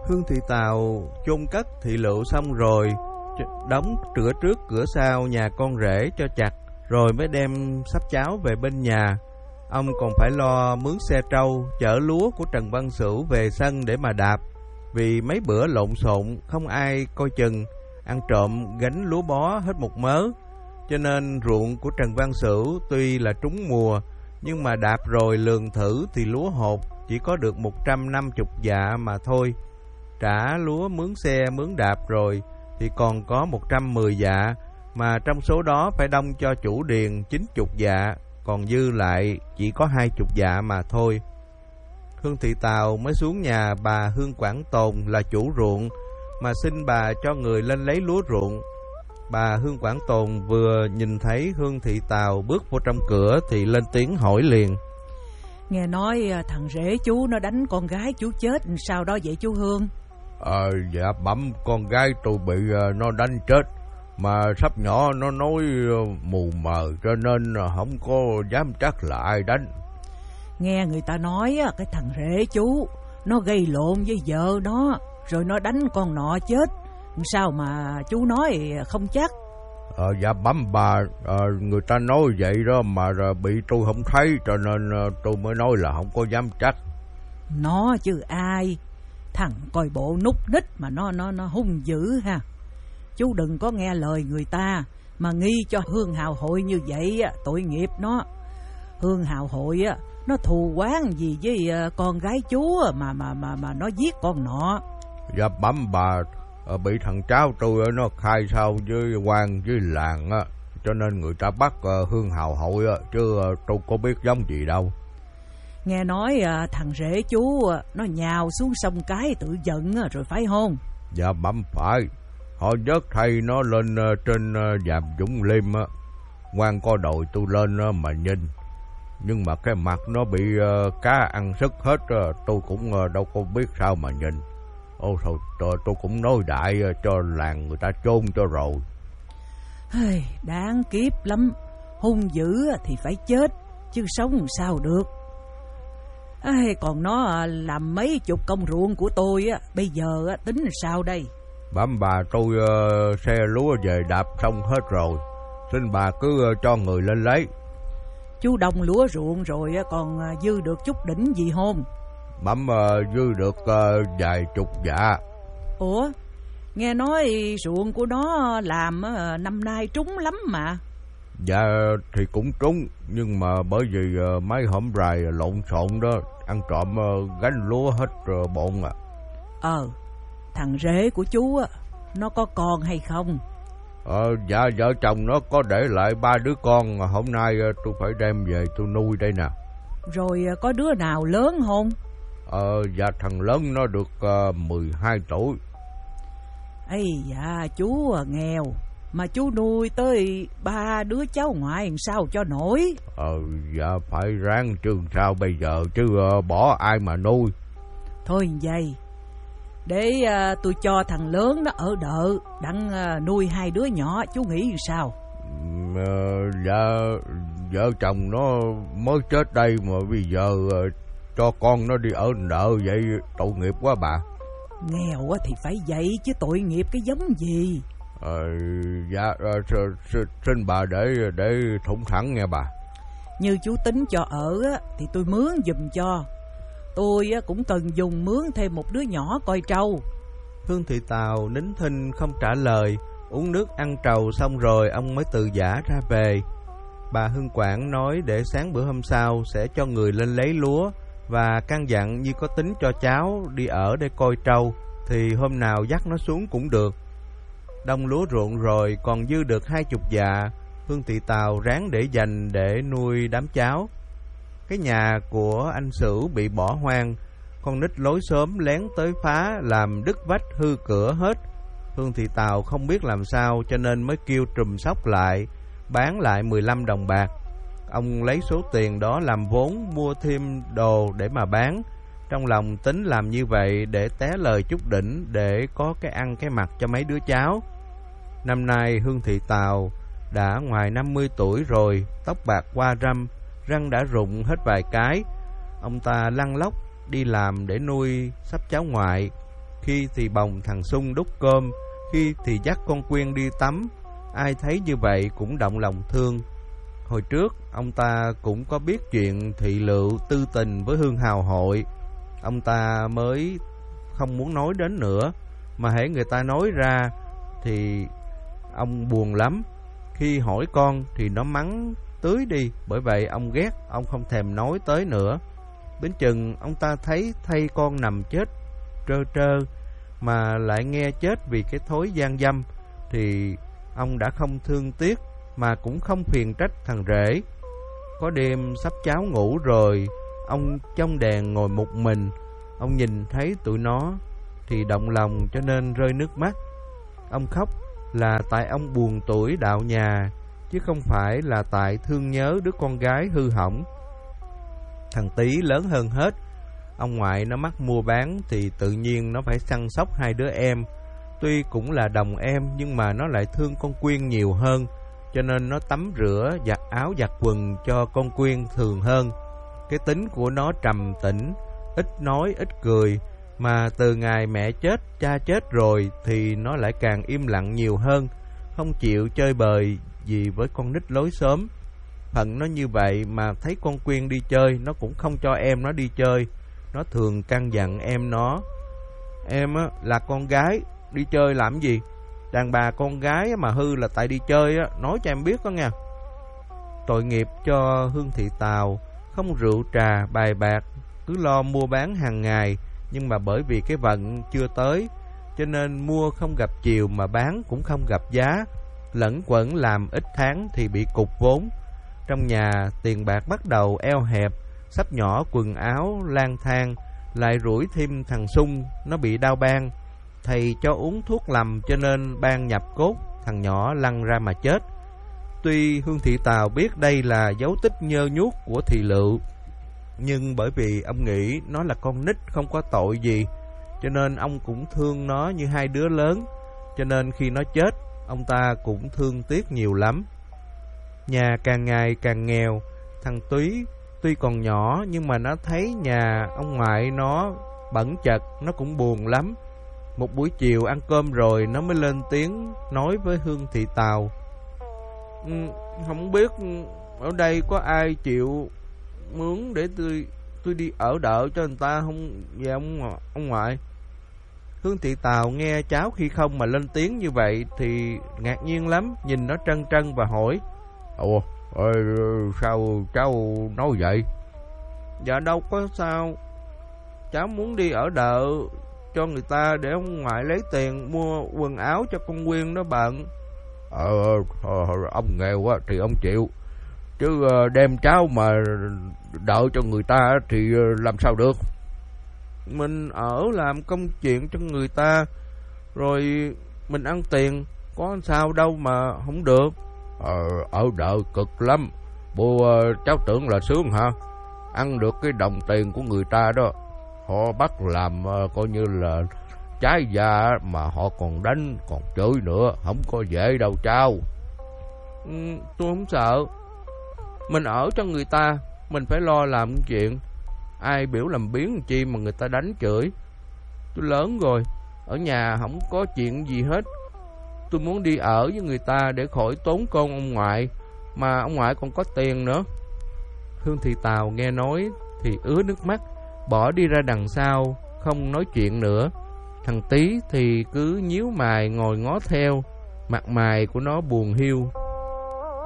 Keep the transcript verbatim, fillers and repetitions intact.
Hương Thị Tàu chôn cất thị lựu xong rồi, đóng cửa trước cửa sau nhà con rể cho chặt, rồi mới đem sắp cháo về bên nhà. Ông còn phải lo mướn xe trâu chở lúa của Trần Văn Sửu về sân để mà đạp. Vì mấy bữa lộn xộn không ai coi chừng, ăn trộm gánh lúa bó hết một mớ, cho nên ruộng của Trần Văn Sửu tuy là trúng mùa, nhưng mà đạp rồi lường thử thì lúa hột chỉ có được một trăm năm mươi dạ mà thôi. Trả lúa mướn xe mướn đạp rồi thì còn có một trăm mười dạ, mà trong số đó phải đông cho chủ điền chín mươi dạ, còn dư lại chỉ có hai mươi dạ mà thôi. Hương Thị Tàu mới xuống nhà bà Hương Quảng Tồn là chủ ruộng mà xin bà cho người lên lấy lúa ruộng. Bà Hương Quảng Tồn vừa nhìn thấy Hương Thị Tàu bước vô trong cửa thì lên tiếng hỏi liền: Nghe nói thằng rể chú nó đánh con gái chú chết sao đó vậy chú Hương? Ờ dạ bẩm, con gái tôi bị nó đánh chết, mà sắp nhỏ nó nói mù mờ cho nên không có dám chắc là ai đánh. Nghe người ta nói cái thằng rể chú nó gây lộn với vợ nó, rồi nó đánh con nọ chết. Sao mà chú nói không chắc? Ờ dạ bẩm bà, à, người ta nói vậy đó mà bị tôi không thấy, cho nên tôi mới nói là không có dám chắc. Nó chứ ai. Thằng coi bộ nút ních mà nó nó nó hung dữ ha. Chú đừng có nghe lời người ta mà nghi cho Hương Hào Hội như vậy, tội nghiệp nó. Hương Hào Hội á, nó thù oán gì với con gái chú mà mà mà mà nó giết con nọ. Dạ bẩm bà, bị thằng cháu tôi nó khai sao với quan với làng á, cho nên người ta bắt Hương Hào Hội á, chứ tôi có biết giống gì đâu. Nghe nói thằng rể chú nó nhào xuống sông Cái tự giận rồi phải không? Dạ bẩm phải. Họ dớt thay nó lên trên Dàm Dũng Liêm á, quan có đội tôi lên mà nhìn, nhưng mà cái mặt nó bị cá ăn sức hết, tôi cũng đâu có biết sao mà nhìn. Ô thôi tôi cũng nói đại cho làng người ta chôn cho rồi. Đáng kiếp lắm. Hung dữ thì phải chết, chứ sống sao được. Còn nó làm mấy chục công ruộng của tôi, bây giờ tính sao đây? Bẩm bà, tôi uh, xe lúa về đạp xong hết rồi, xin bà cứ uh, cho người lên lấy. Chú đồng lúa ruộng rồi còn dư được chút đỉnh gì không? Bẩm uh, dư được uh, vài chục dạ. Ủa, nghe nói ruộng của nó làm uh, năm nay trúng lắm mà. Dạ thì cũng trúng, nhưng mà bởi vì uh, mấy hôm rày lộn xộn đó, ăn trộm uh, gánh lúa hết uh, bộn à. Ờ, thằng rể của chú á, nó có con hay không? Ờ, dạ vợ chồng nó có để lại ba đứa con, hôm nay uh, tôi phải đem về tôi nuôi đây nè. Rồi uh, có đứa nào lớn không? Ờ, dạ thằng lớn nó được uh, mười hai tuổi. Ây dạ, chú uh, nghèo mà chú nuôi tới ba đứa cháu ngoại làm sao cho nổi. Ờ, dạ phải ráng chứ sao bây giờ, chứ uh, bỏ ai mà nuôi. Thôi vậy, để uh, tôi cho thằng lớn nó ở đợ, đặng uh, nuôi hai đứa nhỏ, chú nghĩ sao? Uh, dạ, vợ chồng nó mới chết đây mà bây giờ uh, cho con nó đi ở đợ vậy tội nghiệp quá bà. Nghèo thì phải vậy chứ tội nghiệp cái giống gì. Ờ, dạ, uh, xin bà để để thủng thẳng nghe bà. Như chú tính cho ở thì tôi mướn giùm cho. Tôi cũng cần dùng mướn thêm một đứa nhỏ coi trâu. Hương Thị Tàu nín thinh không trả lời. Uống nước ăn trầu xong rồi ông mới từ giã ra về. Bà Hương Quảng nói để sáng bữa hôm sau sẽ cho người lên lấy lúa, và căn dặn như có tính cho cháu đi ở để coi trâu thì hôm nào dắt nó xuống cũng được. Đông lúa ruộng rồi còn dư được hai chục dạ, Hương Thị Tàu ráng để dành để nuôi đám cháu. Cái nhà của anh Sửu bị bỏ hoang, con nít lối xóm lén tới phá làm đứt vách hư cửa hết. Hương Thị Tàu không biết làm sao cho nên mới kêu trùm sóc lại, bán lại mười lăm đồng bạc. Ông lấy số tiền đó làm vốn mua thêm đồ để mà bán, trong lòng tính làm như vậy để té lời chút đỉnh, để có cái ăn cái mặc cho mấy đứa cháu. Năm nay Hương Thị Tàu đã ngoài năm mươi tuổi rồi, tóc bạc qua râm, răng đã rụng hết vài cái. Ông ta lăn lóc đi làm để nuôi sắp cháu ngoại. khi thì bồng thằng Sung đút cơm, khi thì dắt con Quyên đi tắm. Ai thấy như vậy cũng động lòng thương. Hồi trước ông ta cũng có biết chuyện thị lựu tư tình với Hương Hào Hội, ông ta mới không muốn nói đến nữa. Mà hễ người ta nói ra thì ông buồn lắm. Khi hỏi con thì nó mắng tưới đi. Bởi vậy ông ghét, ông không thèm nói tới nữa. Đến chừng ông ta thấy thay con nằm chết trơ trơ, mà lại nghe chết vì cái thối gian dâm, thì ông đã không thương tiếc, mà cũng không phiền trách thằng rể. Có đêm sắp cháu ngủ rồi, ông trong đèn ngồi một mình. Ông nhìn thấy tụi nó thì động lòng cho nên rơi nước mắt. Ông khóc là tại ông buồn tuổi đạo nhà, chứ không phải là tại thương nhớ đứa con gái hư hỏng. Thằng Tí lớn hơn hết. Ông ngoại nó mắc mua bán thì tự nhiên nó phải săn sóc hai đứa em. Tuy cũng là đồng em nhưng mà nó lại thương con Quyên nhiều hơn, cho nên nó tắm rửa, giặt áo giặt quần cho con Quyên thường hơn. Cái tính của nó trầm tĩnh, ít nói ít cười, mà từ ngày mẹ chết, cha chết rồi thì nó lại càng im lặng nhiều hơn, không chịu chơi bời gì với con nít lối xóm. Phận nó như vậy mà thấy con Quyên đi chơi, nó cũng không cho em nó đi chơi. Nó thường căn dặn em nó: em á, là con gái, đi chơi làm gì? Đàn bà con gái mà hư là tại đi chơi á, nói cho em biết đó nha. Tội nghiệp cho Hương Thị Tào, không rượu trà bài bạc, cứ lo mua bán hàng ngày. Nhưng mà bởi vì cái vận chưa tới, cho nên mua không gặp chiều mà bán cũng không gặp giá. Lẫn quẩn làm ít tháng thì bị cục vốn. Trong nhà tiền bạc bắt đầu eo hẹp, sắp nhỏ quần áo lang thang. Lại rủi thêm thằng Sung, nó bị đau ban. Thầy cho uống thuốc lầm cho nên ban nhập cốt, thằng nhỏ lăn ra mà chết. Tuy Hương Thị Tào biết đây là dấu tích nhơ nhuốc của thị lựu, nhưng bởi vì ông nghĩ nó là con nít không có tội gì, cho nên ông cũng thương nó như hai đứa lớn. Cho nên khi nó chết, ông ta cũng thương tiếc nhiều lắm. Nhà càng ngày càng nghèo. Thằng Túy tuy còn nhỏ nhưng mà nó thấy nhà ông ngoại nó bẩn chật, nó cũng buồn lắm. Một buổi chiều ăn cơm rồi, nó mới lên tiếng nói với Hương Thị Tào: ừ, không biết ở đây có ai chịu mướn để tôi tôi đi ở đợ cho người ta không về ông ông ngoại? Hương Thị Tào nghe cháu khi không mà lên tiếng như vậy thì ngạc nhiên lắm, nhìn nó trân trân và hỏi: Ủa, ơi, sao cháu nói vậy? Dạ đâu có sao, cháu muốn đi ở đợ cho người ta để ông ngoại lấy tiền mua quần áo cho con Quyên nó bận. Ờ, ờ ông nghèo quá thì ông chịu, chứ đem cháu mà đợi cho người ta thì làm sao được? Mình ở làm công chuyện cho người ta, rồi mình ăn tiền, có sao đâu mà không được. Ờ, ở đợ cực lắm. Bộ cháu tưởng là sướng hả? Ăn được cái đồng tiền của người ta đó, họ bắt làm uh, coi như là trái da, mà họ còn đánh, còn chửi nữa, không có dễ đâu cháu. Ừ, tôi không sợ. Mình ở cho người ta, mình phải lo làm chuyện. Ai biểu làm biếng làm chi mà người ta đánh chửi. Tôi lớn rồi, ở nhà không có chuyện gì hết. Tôi muốn đi ở với người ta để khỏi tốn công ông ngoại, mà ông ngoại còn có tiền nữa. Hương Thị Tào nghe nói thì ứa nước mắt, bỏ đi ra đằng sau, không nói chuyện nữa. Thằng Tí thì cứ nhíu mày ngồi ngó theo, mặt mày của nó buồn hiu.